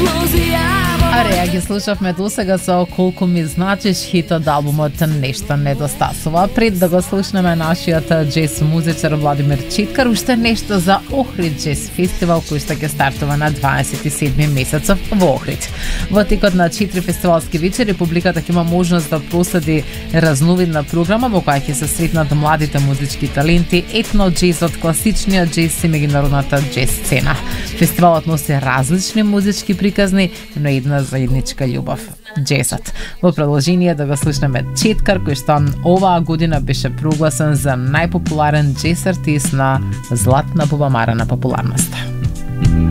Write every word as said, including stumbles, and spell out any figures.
Аре, ги слушавме досега со Колку ми значиш, хит од албумот Нешто недостасува. Пред да го слушнеме нашиот джез музичар Владимир Четкар, уште нешто за Охрид Джез фестивал кој што ќе стартува на дваесет и седми месецов во Охрид. Во текот на четири фестивалски вечери публиката ќе има можност да проследи разновидна програма во која ќе се сретнат младите музички таленти, етно джезот, класичниот джез и меѓународната джез сцена. Фестивалот носи различни музички приказни, но една заедничка љубов – джезот. Во продолжение да го слушнеме Четкар, кој што оваа година беше прогласен за најпопуларен джез артист на златна бубамара на популарноста.